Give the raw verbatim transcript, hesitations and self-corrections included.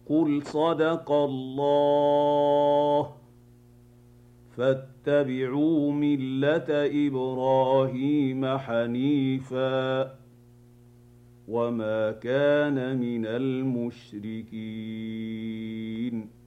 قُلْ صَدَقَ اللَّهُ ۗ فَاتَّبِعُوا مِلَّةَ إِبْرَاهِيمَ حَنِيفًا ۖ وَمَا كَانَ مِنَ الْمُشْرِكِينَ